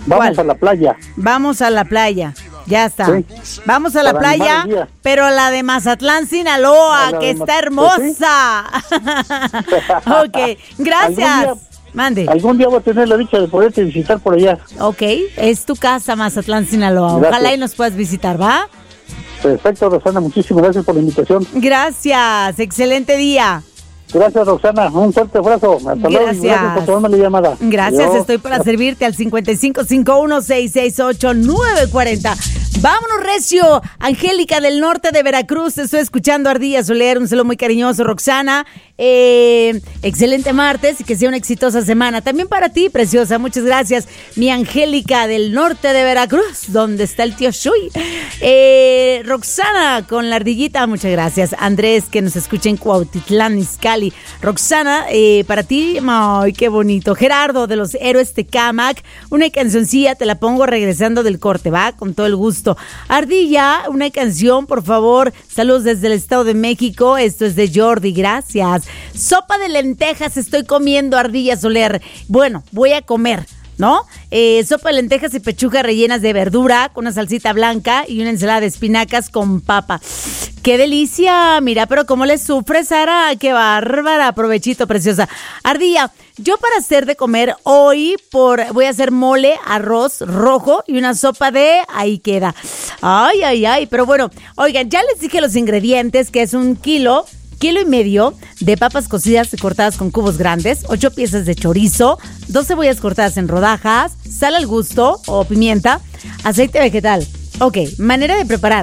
Vamos a la playa. Vamos a la playa. Ya está. Sí. Vamos a la playa, pero la de Mazatlán, Sinaloa, que está hermosa. Sí. Ok, gracias. Mande. Algún día voy a tener la dicha de poderte visitar por allá. Ok, es tu casa, Mazatlán, Sinaloa. Gracias. Ojalá y nos puedas visitar, ¿va? Perfecto, Roxana, muchísimas gracias por la invitación. Gracias, excelente día. Gracias, Roxana, un fuerte abrazo. Hasta luego y gracias por tomarme la llamada. Gracias, adiós. Estoy para servirte al 5551-668-940. Vámonos, recio. Angélica del norte de Veracruz, te estoy escuchando. Ardilla Soler, un saludo muy cariñoso. Roxana, excelente martes y que sea una exitosa semana. También para ti, preciosa, muchas gracias. Mi Angélica del norte de Veracruz, donde está el tío Shui. Roxana con la ardillita, muchas gracias. Andrés, que nos escucha en Cuautitlán, Izcalli. Roxana, para ti, ay, qué bonito. Gerardo de los Héroes Tecámac, una cancioncilla, te la pongo regresando del corte, va, con todo el gusto. Ardilla, una canción, por favor. Saludos desde el Estado de México. Esto es de Jordi, gracias. Sopa de lentejas estoy comiendo, Ardilla Soler. Bueno, voy a comer, ¿no? Sopa de lentejas y pechugas rellenas de verdura con una salsita blanca y una ensalada de espinacas con papa. ¡Qué delicia! Mira, pero cómo le sufre, Sara. ¡Qué bárbara! Provechito, preciosa. Ardilla, yo para hacer de comer hoy voy a hacer mole, arroz rojo y una sopa de... Ahí queda. Ay, ay, ay. Pero bueno, oigan, ya les dije los ingredientes, que es 1 kilo y medio de papas cocidas y cortadas con cubos grandes, 8 piezas de chorizo, 2 cebollas cortadas en rodajas, sal al gusto o pimienta, aceite vegetal. Ok, manera de preparar.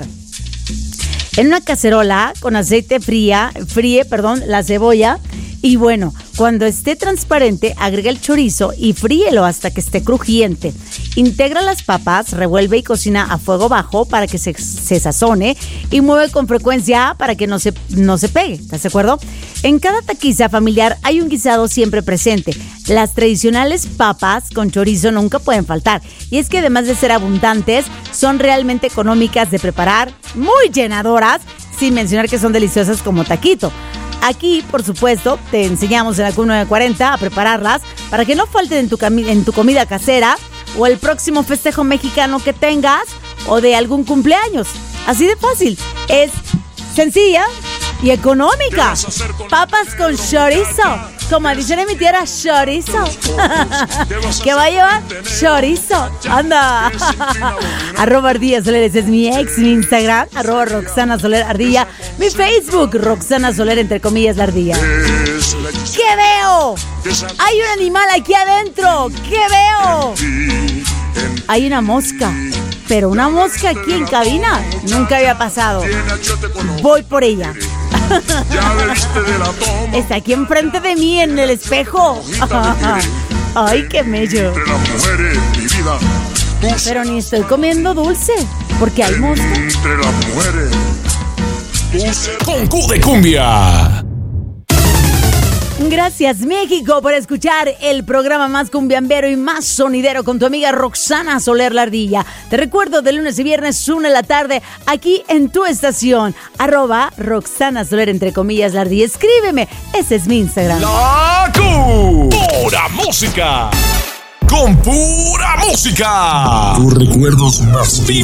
En una cacerola con aceite fríe la cebolla y bueno, cuando esté transparente, agrega el chorizo y fríelo hasta que esté crujiente. Integra las papas, revuelve y cocina a fuego bajo para que se sazone y mueve con frecuencia para que no se pegue, ¿estás de acuerdo? En cada taquiza familiar hay un guisado siempre presente. Las tradicionales papas con chorizo nunca pueden faltar. Y es que además de ser abundantes, son realmente económicas de preparar, muy llenadoras, sin mencionar que son deliciosas como taquito. Aquí, por supuesto, te enseñamos en la Q940 a prepararlas para que no falten en tu comida casera o el próximo festejo mexicano que tengas o de algún cumpleaños. Así de fácil. Es sencilla y económica. Papas con chorizo. Como dicen en mi tierra, chorizo. ¿Qué va a llevar? Chorizo. Anda. @Ardilla Soler, ese es mi Instagram. @Roxana Soler Ardilla. Mi Facebook, Roxana Soler, entre comillas, la ardilla. ¿Qué veo? Hay un animal aquí adentro. ¿Qué veo? Hay una mosca. Pero una mosca aquí en cabina nunca había pasado. Voy por ella. Está aquí enfrente de mí en el espejo. Ay, qué mello. Pero ni estoy comiendo dulce, porque hay mosca. Con Q de Cumbia. Gracias, México, por escuchar el programa más cumbiambero y más sonidero con tu amiga Roxana Soler la Ardilla. Te recuerdo, de lunes y viernes, 1 de la tarde, aquí en tu estación, @Roxana Soler, entre comillas, la Ardilla. Escríbeme, ese es mi Instagram. La Q. Pura música. Con pura música. Tus recuerdos más vivos.